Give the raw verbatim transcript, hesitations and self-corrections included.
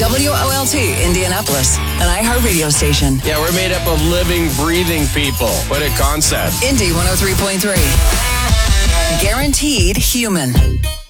W O L T, Indianapolis, an iHeartRadio station. Yeah, we're made up of living, breathing people. What a concept. Indy one oh three point three. Guaranteed human.